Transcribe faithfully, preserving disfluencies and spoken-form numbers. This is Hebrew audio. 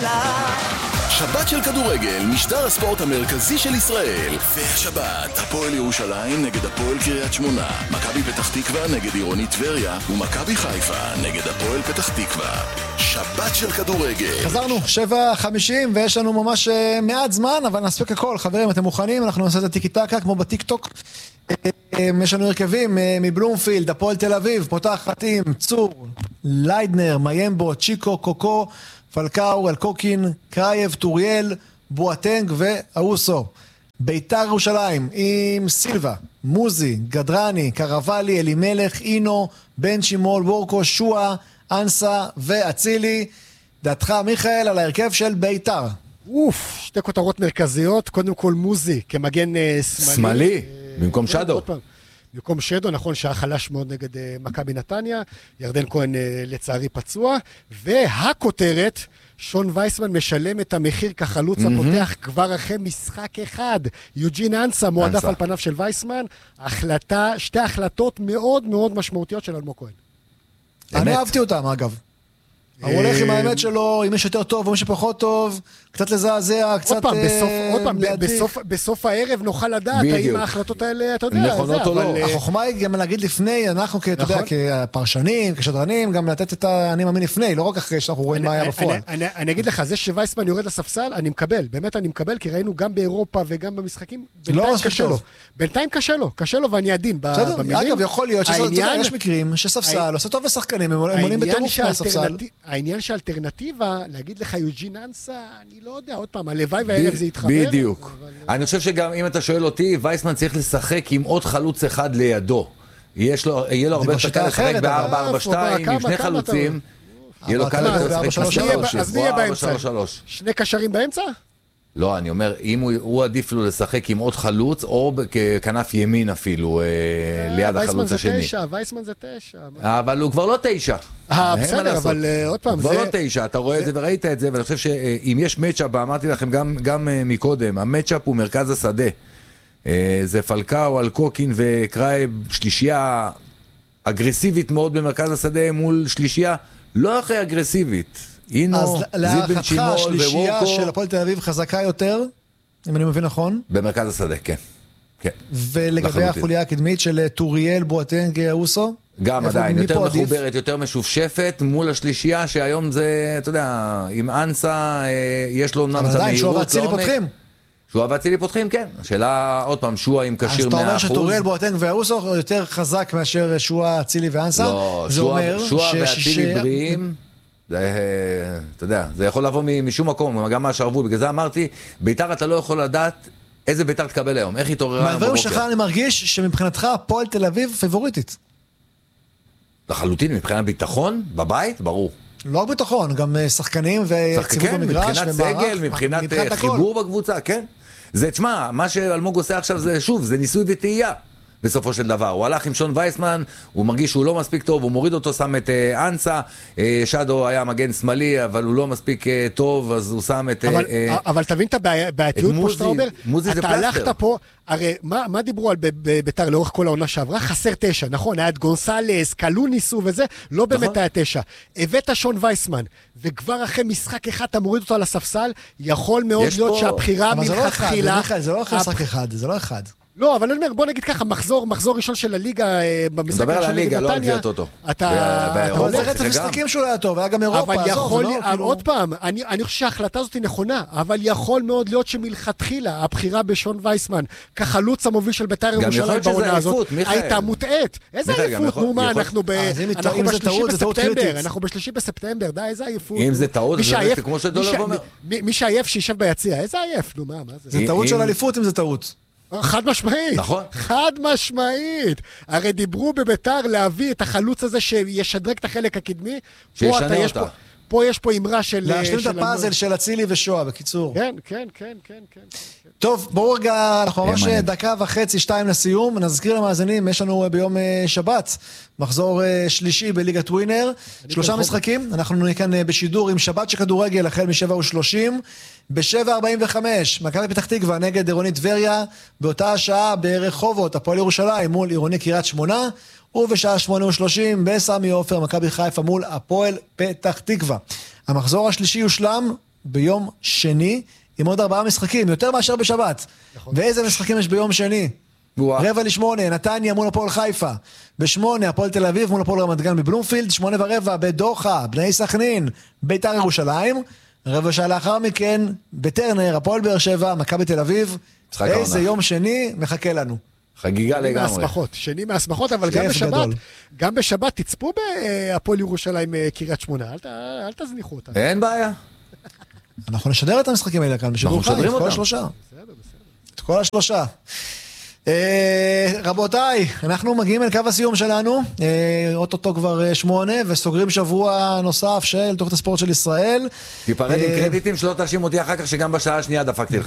הגדולה. שבת של כדורגל, משדר הספורט המרכזי של ישראל. והשבת, הפועל ירושלים נגד הפועל קריית שמונה, מכבי פתח תקווה נגד עירוני טבריה, ומכבי חיפה נגד הפועל פתח תקווה. שבת של כדורגל. חזרנו, שבע חמישים, ויש לנו ממש מעט זמן, אבל נספיק הכל. חברים, אתם מוכנים? אנחנו נעשה את הטיקי-טקה, כמו בטיק טוק. יש לנו הרכבים מבלומפילד, הפועל תל אביב, פותחת עם צור, ליידנר, מיימבו, צ'יקו, קוקו, פלקאו, אלקוקין, קרייב, טוריאל, בואטנג ואוסו. ביתר ירושלים עם סילבה, מוזי, גדרני, קרבלי, אלימלך, אינו, בן שימול, וורקו, שואה, אנסה ואצילי. דעתך מיכאל על ההרכב של ביתר? אוף, שתי כותרות מרכזיות. קודם כל מוזי כמגן uh, שמאלי. שמאלי, במקום שדו. במקום שדו, נכון שהיה חלש מאוד נגד uh, מכבי נתניה. ירדן כהן uh, לצערי פצוע. והכותרת, שון וייסמן משלם את המחיר כחלוץ mm-hmm. הפותח כבר אחרי משחק אחד. יוג'ין אנסה, מועדף על פניו של וייסמן. החלטה, שתי החלטות מאוד מאוד משמעותיות של אלמוג כהן. אני אהבתי אותם אגב. הוא הולך עם האמת שלו, אם יש יותר טוב או מי שפחות טוב, קצת לזעזע, קצת עוד פעם, עוד פעם, בסוף הערב נוכל לדעת האם ההחלטות האלה, אתה יודע, נכונות או לא. החוכמה היא גם להגיד לפני, אנחנו כפרשנים, כשדרנים, גם לתת את אני מאמין לפני, לא רק אחרי שאנחנו רואים מה היה בפועל. אני אגיד לך, זה שווייסמן יורד לספסל, אני מקבל, באמת אני מקבל, כי ראינו גם באירופה וגם במשחקים, בינתיים קשה לו. בינתיים קשה לו, קשה לו ואני עדין במילים. אגב, יכול להיות שיש מקרים שספסל עושה טוב לשחקנים, הם עולים בטירוף מהספסל. העניין שהאלטרנטיבה, להגיד לך יוג'ין אנסה, אני לא יודע, עוד פעם, הלוואי והערב זה יתחבר. בדיוק. אני חושב שגם אם אתה שואל אותי, וייסמן צריך לשחק עם עוד חלוץ אחד לידו. יהיה לו הרבה יותר לשחק ב-ארבע ארבע שתיים, עם שני חלוצים. יהיה לו קל יותר לשחק. אז מי יהיה באמצע? שני קשרים באמצע? לא, אני אומר, אם הוא עדיף לו לשחק עם עוד חלוץ, או ככנף ימין אפילו, ליד החלוץ השני. וייסמן זה תשע, וייסמן זה תשע. אבל הוא כבר לא תשע. אה, בסדר, אבל עוד פעם, זה... כבר לא תשע, אתה רואה את זה וראית את זה, ואני חושב שאם יש מצ'אפ, אמרתי לכם גם מקודם, המצ'אפ הוא מרכז השדה. זה פלקאו, אלקוקין וקרייב, שלישייה אגרסיבית מאוד במרכז השדה, מול שלישייה לא הכי אגרסיבית. אז להערכתך השלישייה של הפועל תל אביב חזקה יותר, אם אני מבין נכון? במרכז השדה, כן. ולגבי החוליה הקדמית של טוריאל, בואטנג, אוסו? גם עדיין, יותר מחוברת, יותר משופשפת, מול השלישייה שהיום זה, אתה יודע, עם אנסה, יש לו אמנם את המהירות. אבל עדיין, שועה ואצילי פותחים. שועה ואצילי פותחים, כן. השאלה, עוד פעם, שועה עם קשיר מאה אחוז. אז אתה אומר שטוריאל, בואטנג ואוסו יותר חזק מאשר שועה, אצילי ואנסה? לא, שועה ואצילי בריאים. זה, אתה יודע, זה יכול לבוא משום מקום, גם מהשרבול, בגלל זה אמרתי, ביתר אתה לא יכול לדעת איזה ביתר תקבל היום, איך היא תוררה היום בבוקר. מהדברים שלך אני מרגיש שמבחינתך הפועל תל אביב פיבוריטית. לחלוטין, מבחינת ביטחון, בבית, ברור. לא רק ביטחון, גם שחקנים ויציבות במגרש. מבחינת סגל, מבחינת חיבור בקבוצה, כן. זה, תשמע, מה שאלמוג עושה עכשיו זה, שוב, זה ניסוי וטעייה. בסופו של דבר, הוא הלך עם שון וייסמן, הוא מרגיש שהוא לא מספיק טוב, הוא מוריד אותו, שם את אה, אנסה, אה, שדו היה מגן שמאלי, אבל הוא לא מספיק אה, טוב, אז הוא שם את... אבל, אה, אבל תבין את הבעייתיות פה שאתה אומר, מוזי זה פלסטר. אתה הלכת פה, הרי מה, מה דיברו על ביתר לאורך כל העונה שעברה? חסר תשע, נכון? היה את גונסלס, קלוניסו וזה, לא באמת נכון. היה תשע. הבאת שון וייסמן, וכבר אחרי משחק אחד אתה מוריד אותו על הספסל, יכול מאוד להיות פה... שהבחירה מלכתחילה... זה לא אחרי משחק אחד, זה לא אחד. לא, אבל אני אומר, בוא נגיד ככה, מחזור, מחזור ראשון של הליגה במשחק של נגד נתניה. לא על גביעת אותו. אתה... אבל זה רצף משחקים שהוא היה טוב, היה גם אירופה. אבל יכול, עוד פעם, אני חושב שההחלטה הזאת היא נכונה, אבל יכול מאוד להיות שמלכתחילה, הבחירה בשון וייסמן, כחלוץ המוביל של בית"ר ירושלים בעונה הזאת, הייתה מוטעית. איזה עייפות? נו מה, אנחנו בספטמבר, אנחנו בשלישי בספטמבר, די, איזה עייפות. אם זה טעות, זה כמו שדולב אומר. מי שעייף שישב ביציע, איזה עייף? נו מה, מה זה? זה טעות של אליפות אם זה טעות. חד משמעית, נכון. חד משמעית. הרי דיברו בביתר להביא את החלוץ הזה שישדרג את החלק הקדמי. שישנה אותה. פה, פה יש פה אמרה של... להשלים את הפאזל של אצילי ושועה, בקיצור. כן, כן, כן, כן, כן. טוב, בואו רגע, אנחנו ממש דקה וחצי, שתיים לסיום. נזכיר למאזינים, יש לנו ביום שבת, מחזור שלישי בליגת ווינר. שלושה משחקים, אנחנו נהיה כאן בשידור עם שבת שכדורגל החל מ-שבע ושלושים. ב-שבע ארבעים וחמש, מכבי פתח תקווה נגד עירוני טבריה, באותה השעה ברחובות, הפועל ירושלים מול עירוני קריית שמונה, ובשעה שמונה ושלושים בסמי עופר, מכבי חיפה מול הפועל פתח תקווה. המחזור השלישי יושלם ביום שני, עם עוד ארבעה משחקים, יותר מאשר בשבת. נכון. ואיזה משחקים יש ביום שני? וואו. רבע לשמונה, נתניה מול הפועל חיפה. בשמונה, הפועל תל אביב מול הפועל רמת גן בבלומפילד. שמונה ורבע, בדוחה, בני סכנין, ביתר ירושלים. רבע שעה לאחר מכן, בטרנר, הפועל באר שבע, מכבי תל אביב. איזה יום שני מחכה לנו. חגיגה לגמרי. מהסמכות, שני מהסמכות, אבל גם בשבת, גדול. גם בשבת תצפו בהפועל ירושלים קריית שמונה, אל, אל תזניחו אותה. אין בעיה. אנחנו נשדר את המשחקים האלה כאן, בשידור חי, את כל השלושה. בסדר, בסדר. את כל השלושה. רבותיי, אנחנו מגיעים אל קו הסיום שלנו, אוטוטו כבר שמונה, וסוגרים שבוע נוסף של תוכנית הספורט של ישראל. תיפרד עם קרדיטים שלא תרשים אותי אחר כך, שגם בשעה השנייה דפקתי לך.